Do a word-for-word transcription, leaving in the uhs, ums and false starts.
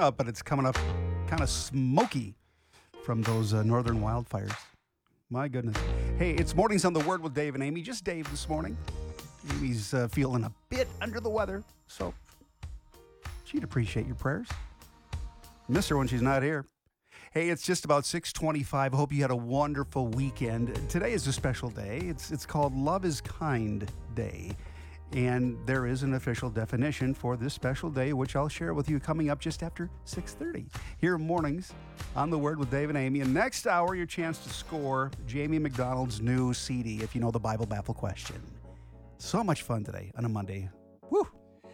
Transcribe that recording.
up, but it's coming up kind of smoky from those uh, northern wildfires. My goodness. Hey, it's Mornings on the Word with Dave and Amy. Just Dave this morning. Amy's uh, feeling a bit under the weather, so she'd appreciate your prayers. Miss her when she's not here. Hey, it's just about six twenty-five. I hope you had a wonderful weekend. Today is a special day. It's it's called Love is Kind Day. And there is an official definition for this special day, which I'll share with you coming up just after six thirty. Here Mornings on the Word with Dave and Amy. And next hour, your chance to score Jamie McDonald's new C D, if you know the Bible Baffle question. So much fun today on a Monday.